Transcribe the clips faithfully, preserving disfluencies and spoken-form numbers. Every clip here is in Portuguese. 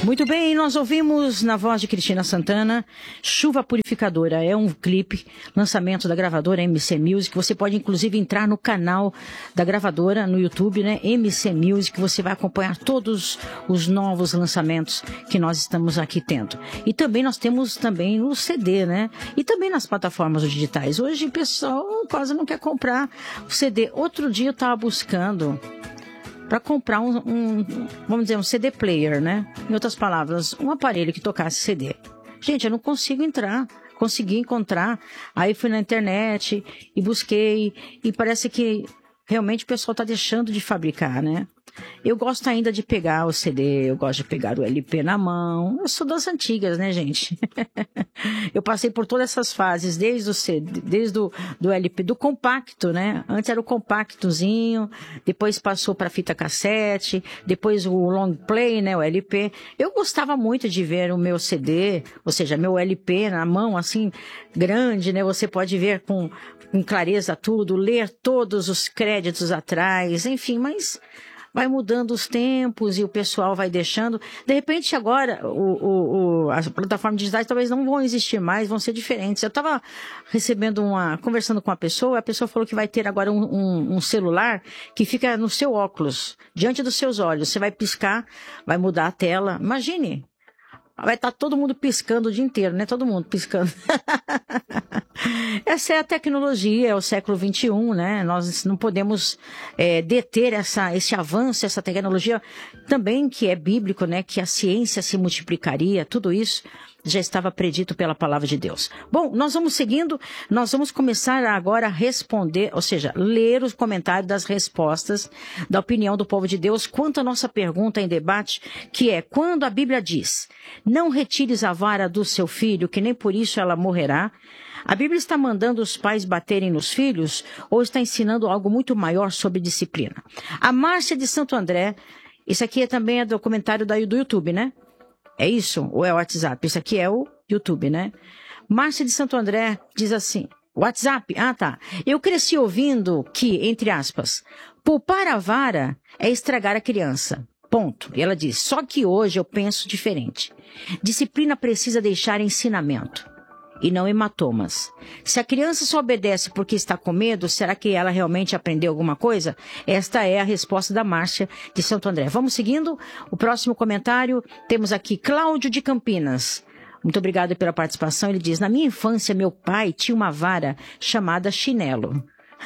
Muito bem, nós ouvimos na voz de Cristina Santana, Chuva Purificadora. É um clipe, lançamento da gravadora M C Music. Você pode inclusive entrar no canal da gravadora no YouTube, né? M C Music. Você vai acompanhar todos os novos lançamentos que nós estamos aqui tendo. E também nós temos também no C D, né? E também nas plataformas digitais. Hoje o pessoal quase não quer comprar o C D. Outro dia eu estava buscando para comprar um, um, vamos dizer, um C D player, né? Em outras palavras, um aparelho que tocasse C D. Gente, eu não consigo entrar, consegui encontrar. Aí fui na internet e busquei, e parece que realmente o pessoal está deixando de fabricar, né? Eu gosto ainda de pegar o C D, eu gosto de pegar o L P na mão. Eu sou das antigas, né, gente? Eu passei por todas essas fases, desde o C D, desde o do L P, do compacto, né? Antes era o compactozinho, depois passou para fita cassete, depois o long play, né, o L P. Eu gostava muito de ver o meu C D, ou seja, meu L P na mão, assim, grande, né? Você pode ver com, com clareza tudo, ler todos os créditos atrás, enfim, mas vai mudando os tempos e o pessoal vai deixando. De repente, agora, o, o, o, as plataformas digitais talvez não vão existir mais, vão ser diferentes. Eu estava recebendo uma, conversando com uma pessoa, a pessoa falou que vai ter agora um, um, um celular que fica no seu óculos, diante dos seus olhos. Você vai piscar, vai mudar a tela. Imagine! Vai estar todo mundo piscando o dia inteiro, né? Todo mundo piscando. Essa é a tecnologia, é o século vinte e um, né? Nós não podemos é, deter essa, esse avanço, essa tecnologia também que é bíblico, né? Que a ciência se multiplicaria, tudo isso já estava predito pela palavra de Deus. Bom, nós vamos seguindo, nós vamos começar agora a responder, ou seja, ler os comentários das respostas da opinião do povo de Deus quanto à nossa pergunta em debate, que é, quando a Bíblia diz, não retires a vara do seu filho, que nem por isso ela morrerá, a Bíblia está mandando os pais baterem nos filhos ou está ensinando algo muito maior sobre disciplina? A Márcia de Santo André, isso aqui é também é do comentário da, do YouTube, né? É isso? Ou é o WhatsApp? Isso aqui é o YouTube, né? Márcia de Santo André diz assim, WhatsApp? Ah, tá. Eu cresci ouvindo que, entre aspas, poupar a vara é estragar a criança. Ponto. E ela diz, só que hoje eu penso diferente. Disciplina precisa deixar ensinamento e não hematomas. Se a criança só obedece porque está com medo, será que ela realmente aprendeu alguma coisa? Esta é a resposta da Márcia de Santo André. Vamos seguindo. O próximo comentário, temos aqui Cláudio de Campinas. Muito obrigado pela participação. Ele diz, na minha infância, meu pai tinha uma vara chamada chinelo.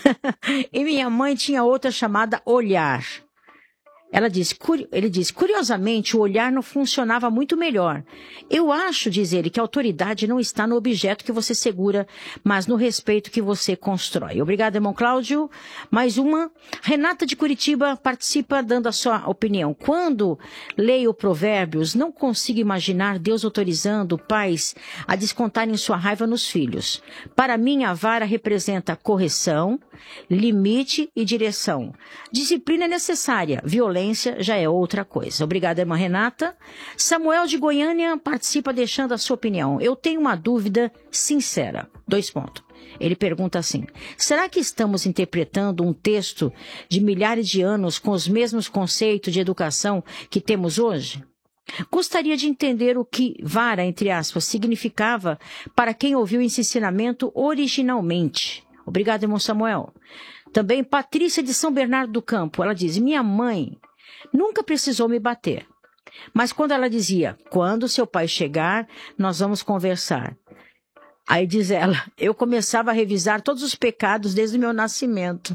E minha mãe tinha outra chamada olhar. Ela diz, ele diz, curiosamente, o olhar não funcionava muito melhor. Eu acho, diz ele, que a autoridade não está no objeto que você segura, mas no respeito que você constrói. Obrigada, irmão Cláudio. Mais uma. Renata de Curitiba participa dando a sua opinião. Quando leio Provérbios, não consigo imaginar Deus autorizando pais a descontarem sua raiva nos filhos. Para mim, a vara representa correção, limite e direção. Disciplina é necessária, violência já é outra coisa. Obrigada, irmã Renata. Samuel de Goiânia participa deixando a sua opinião. Eu tenho uma dúvida sincera. Dois pontos. Ele pergunta assim, será que estamos interpretando um texto de milhares de anos com os mesmos conceitos de educação que temos hoje? Gostaria de entender o que vara, entre aspas, significava para quem ouviu esse ensinamento originalmente. Obrigado, irmão Samuel. Também Patrícia de São Bernardo do Campo. Ela diz, minha mãe nunca precisou me bater. Mas quando ela dizia, quando seu pai chegar, nós vamos conversar. Aí diz ela, eu começava a revisar todos os pecados desde o meu nascimento.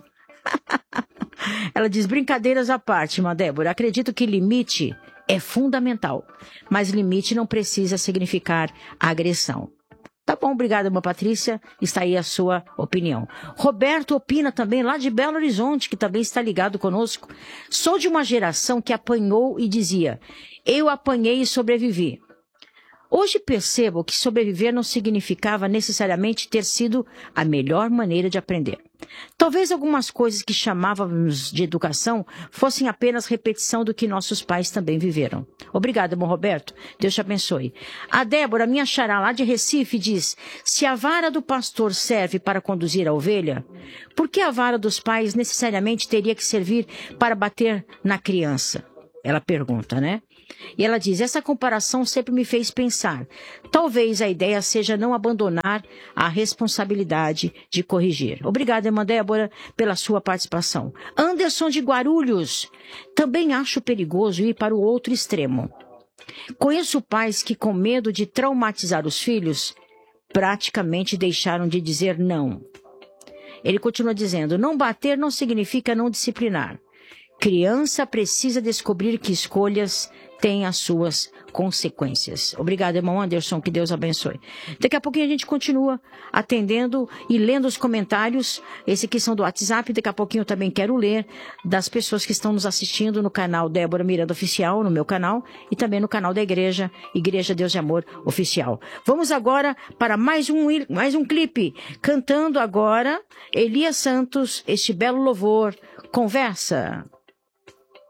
Ela diz, brincadeiras à parte, irmã Débora, acredito que limite é fundamental, mas limite não precisa significar agressão. Tá bom, obrigada, irmã Patrícia. Está aí a sua opinião. Roberto opina também lá de Belo Horizonte, que também está ligado conosco. Sou de uma geração que apanhou e dizia, eu apanhei e sobrevivi. Hoje percebo que sobreviver não significava necessariamente ter sido a melhor maneira de aprender. Talvez algumas coisas que chamávamos de educação fossem apenas repetição do que nossos pais também viveram. Obrigada, irmão Roberto. Deus te abençoe. A Débora, minha xará lá de Recife, diz, se a vara do pastor serve para conduzir a ovelha, por que a vara dos pais necessariamente teria que servir para bater na criança? Ela pergunta, né? E ela diz, essa comparação sempre me fez pensar. Talvez a ideia seja não abandonar a responsabilidade de corrigir. Obrigada, irmã Débora, pela sua participação. Anderson de Guarulhos. Também acho perigoso ir para o outro extremo. Conheço pais que, com medo de traumatizar os filhos, praticamente deixaram de dizer não. Ele continua dizendo, não bater não significa não disciplinar. Criança precisa descobrir que escolhas têm as suas consequências. Obrigada, irmão Anderson, que Deus abençoe. Daqui a pouquinho a gente continua atendendo e lendo os comentários. Esse aqui são do WhatsApp, daqui a pouquinho eu também quero ler das pessoas que estão nos assistindo no canal Débora Miranda Oficial, no meu canal, e também no canal da igreja, Igreja Deus de Amor Oficial. Vamos agora para mais um, mais um clipe, cantando agora Elias Santos, este belo louvor, Conversa.